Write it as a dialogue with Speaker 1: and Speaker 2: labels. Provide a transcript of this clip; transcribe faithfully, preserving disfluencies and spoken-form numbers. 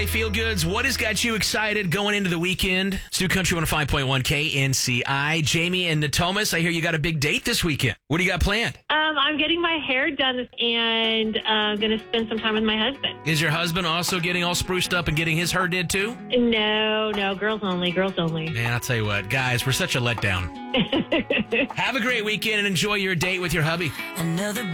Speaker 1: Hey, Feel Goods, what has got you excited going into the weekend? Stu Country one oh five point one K N C I. Jamie and Natomas, I hear you got a big date this weekend. What do you got planned?
Speaker 2: Um, I'm getting my hair done and uh, going to spend some time with my husband.
Speaker 1: Is your husband also getting all spruced up and getting his hair did too?
Speaker 2: No, no, girls only, girls only.
Speaker 1: Man, I'll tell you what, guys, we're such a letdown. Have a great weekend and enjoy your date with your hubby.
Speaker 3: Another